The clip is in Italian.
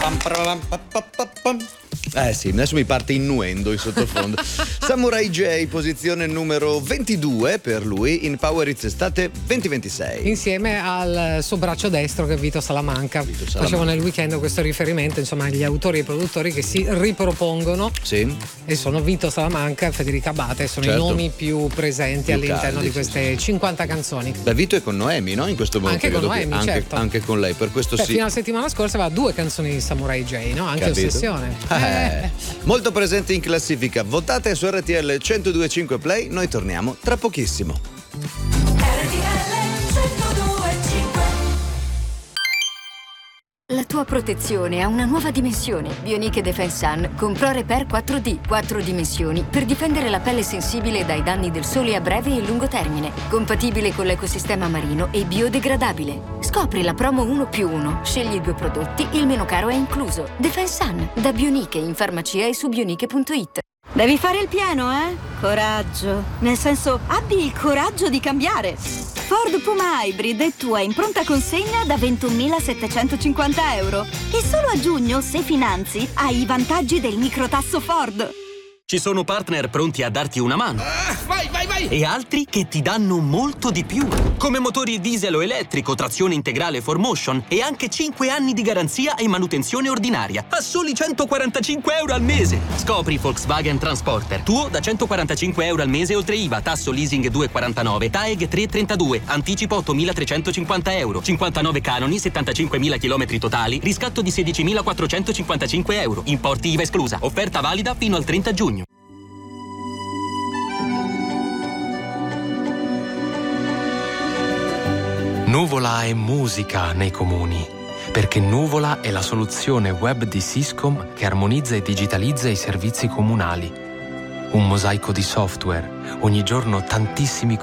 Sì, adesso mi parte innuendo in sottofondo. Samurai J, posizione numero 22 per lui in Power Hits Estate 2026. Insieme al suo braccio destro che è Vito Salamanca. Facevo nel weekend questo riferimento, insomma, agli autori e produttori che si ripropongono. Sì. E sono Vito Salamanca e Federica Abate, sono i nomi più presenti all'interno di queste 50 canzoni. Da Vito è con Noemi, no? In questo momento. Anche con Noemi, certo. Anche con lei, per questo sì. Fino alla settimana scorsa aveva 2 canzoni di Samurai J, no? Anche Capito? Ossessione. Molto presente in classifica. Votate su RTL 102.5 Play, noi torniamo tra pochissimo. La tua protezione ha una nuova dimensione. Bionic Defense Sun con Pro Repair 4D, 4 dimensioni per difendere la pelle sensibile dai danni del sole a breve e lungo termine. Compatibile con l'ecosistema marino e biodegradabile. Scopri la promo 1+1. Scegli 2 prodotti, il meno caro è incluso. Defense Sun, da Bionic in farmacia e su bionic.it. Devi fare il pieno, eh? Coraggio. Nel senso, abbi il coraggio di cambiare. Ford Puma Hybrid è tua in pronta consegna da 21.750 euro. E solo a giugno, se finanzi, hai i vantaggi del microtasso Ford. Ci sono partner pronti a darti una mano. Vai! E altri che ti danno molto di più. Come motori diesel o elettrico, trazione integrale 4Motion e anche 5 anni di garanzia e manutenzione ordinaria. A soli 145 euro al mese. Scopri Volkswagen Transporter. Tuo da 145 euro al mese oltre IVA, tasso leasing 2,49, TAEG 3,32, anticipo 8.350 euro, 59 canoni, 75.000 chilometri totali, riscatto di 16.455 euro, importi IVA esclusa. Offerta valida fino al 30 giugno. Nuvola è musica nei comuni, perché Nuvola è la soluzione web di Syscom che armonizza e digitalizza i servizi comunali. Un mosaico di software, ogni giorno tantissimi